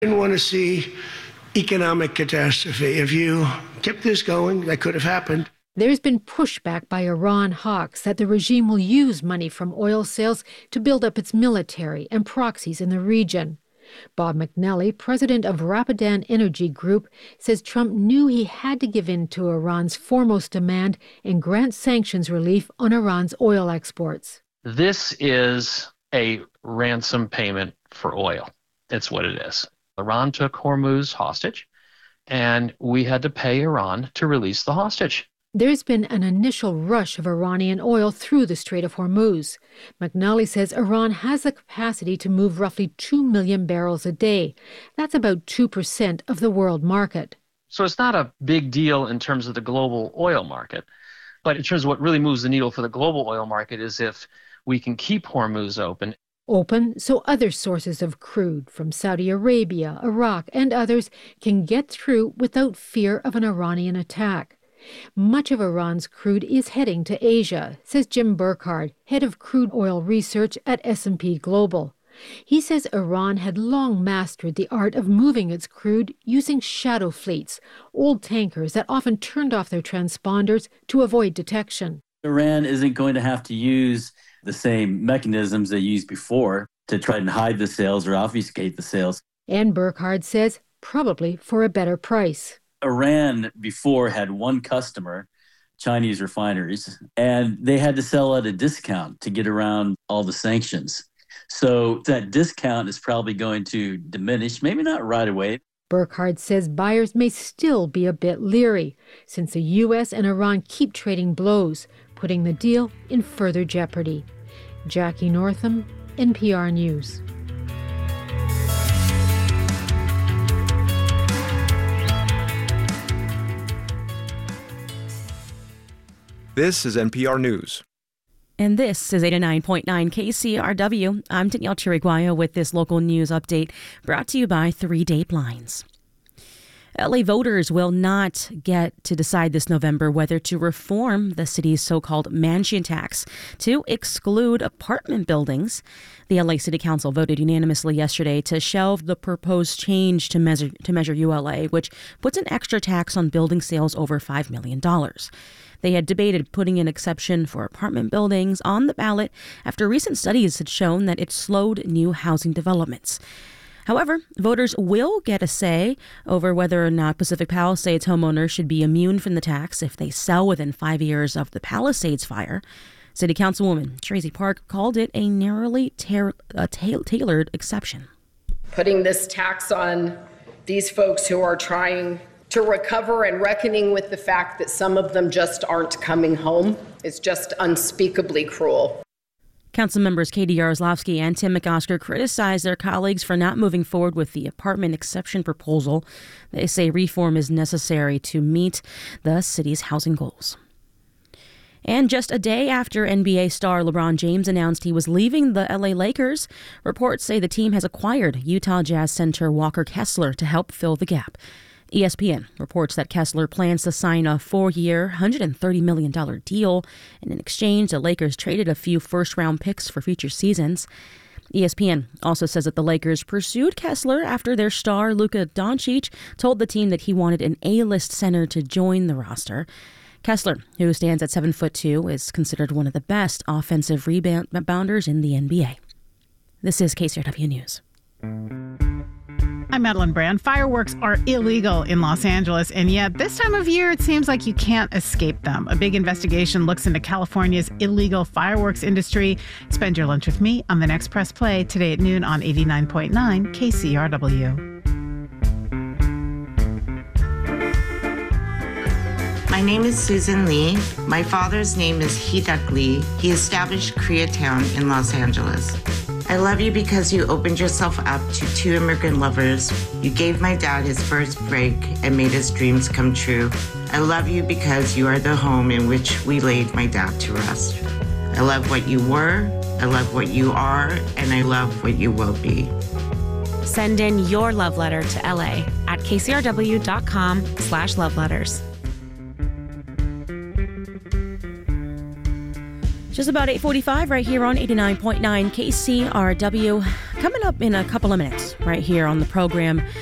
Didn't want to see economic catastrophe. If you kept this going, that could have happened. There's been pushback by Iran hawks that the regime will use money from oil sales to build up its military and proxies in the region. Bob McNally, president of Rapidan Energy Group, says Trump knew he had to give in to Iran's foremost demand and grant sanctions relief on Iran's oil exports. This is a ransom payment for oil. It's what it is. Iran took Hormuz hostage, and we had to pay Iran to release the hostage. There's been an initial rush of Iranian oil through the Strait of Hormuz. McNally says Iran has the capacity to move roughly 2 million barrels a day. That's about 2% of the world market. So it's not a big deal in terms of the global oil market. But in terms of what really moves the needle for the global oil market is if we can keep Hormuz open. Open so other sources of crude from Saudi Arabia, Iraq, and others can get through without fear of an Iranian attack. Much of Iran's crude is heading to Asia, says Jim Burkhardt, head of crude oil research at S&P Global. He says Iran had long mastered the art of moving its crude using shadow fleets, old tankers that often turned off their transponders to avoid detection. Iran isn't going to have to use the same mechanisms they used before to try and hide the sales or obfuscate the sales. And Burkhardt says probably for a better price. Iran before had one customer, Chinese refineries, and they had to sell at a discount to get around all the sanctions. So that discount is probably going to diminish, maybe not right away. Burkhardt says buyers may still be a bit leery, since the U.S. and Iran keep trading blows, putting the deal in further jeopardy. Jackie Northam, NPR News. This is NPR News. And this is 89.9 KCRW. I'm Danielle Chiriguayo with this local news update brought to you by 3 Day Blinds. LA voters will not get to decide this November whether to reform the city's so-called mansion tax to exclude apartment buildings. The LA City Council voted unanimously yesterday to shelve the proposed change to Measure ULA, which puts an extra tax on building sales over $5 million. They had debated putting an exception for apartment buildings on the ballot after recent studies had shown that it slowed new housing developments. However, voters will get a say over whether or not Pacific Palisades homeowners should be immune from the tax if they sell within 5 years of the Palisades fire. City Councilwoman Tracy Park called it a narrowly tailored exception. Putting this tax on these folks who are trying to recover and reckoning with the fact that some of them just aren't coming home is just unspeakably cruel. Council members Katie Yaroslavsky and Tim McOsker criticized their colleagues for not moving forward with the apartment exception proposal. They say reform is necessary to meet the city's housing goals. And just a day after NBA star LeBron James announced he was leaving the LA Lakers, reports say the team has acquired Utah Jazz center Walker Kessler to help fill the gap. ESPN reports that Kessler plans to sign a 4-year, $130 million deal, and in exchange, the Lakers traded a few first-round picks for future seasons. ESPN also says that the Lakers pursued Kessler after their star Luka Doncic told the team that he wanted an A-list center to join the roster. Kessler, who stands at 7'2", is considered one of the best offensive rebounders in the NBA. This is KCRW News. I'm Madeline Brand. Fireworks are illegal in Los Angeles, and yet this time of year, it seems like you can't escape them. A big investigation looks into California's illegal fireworks industry. Spend your lunch with me on the next Press Play today at noon on 89.9 KCRW. My name is Susan Lee. My father's name is Hee-Duck Lee. He established Koreatown in Los Angeles. I love you because you opened yourself up to 2 immigrant lovers. You gave my dad his first break and made his dreams come true. I love you because you are the home in which we laid my dad to rest. I love what you were, I love what you are, and I love what you will be. Send in your love letter to LA at kcrw.com/loveletters. Just about 8:45 right here on 89.9 KCRW. Coming up in a couple of minutes right here on the program,